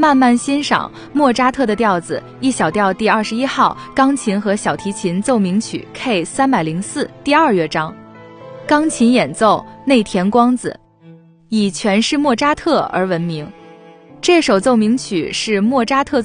慢慢欣赏莫扎特的调子，E小调第21号钢琴和小提琴奏鸣曲 K304第2乐章。钢琴演奏内田光子，以诠释莫扎特而闻名。这首奏鸣曲是莫扎特